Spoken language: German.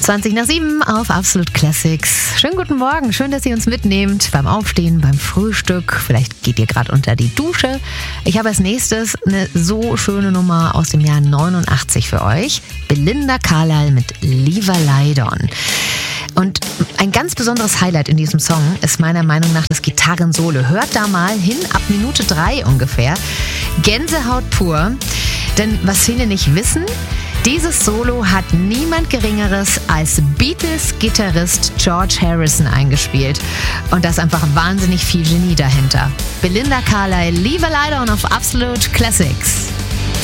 20 nach 7 auf Absolute Classics. Schönen guten Morgen, schön, dass ihr uns mitnehmt beim Aufstehen, beim Frühstück. Vielleicht geht ihr gerade unter die Dusche. Ich habe als nächstes eine so schöne Nummer aus dem Jahr 89 für euch. Belinda Carlisle mit Leave a Light On. Und ein ganz besonderes Highlight in diesem Song ist meiner Meinung nach das Gitarrensolo. Hört da mal hin, ab Minute 3 ungefähr. Gänsehaut pur. Denn was viele nicht wissen, dieses Solo hat niemand Geringeres als Beatles-Gitarrist George Harrison eingespielt. Und da ist einfach wahnsinnig viel Genie dahinter. Belinda Carlisle, Leave a Light On auf Absolute Classics.